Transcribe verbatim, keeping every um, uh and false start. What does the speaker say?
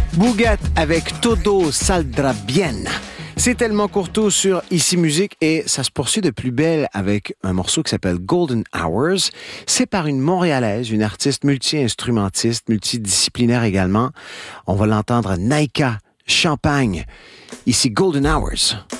Bougat avec Todo Saldrá Bien. C'est tellement courto sur Ici Musique et ça se poursuit de plus belle avec un morceau qui s'appelle Golden Hours. C'est par une Montréalaise, une artiste multi-instrumentiste, multidisciplinaire également. On va l'entendre Naika Champagne. Ici Golden Hours.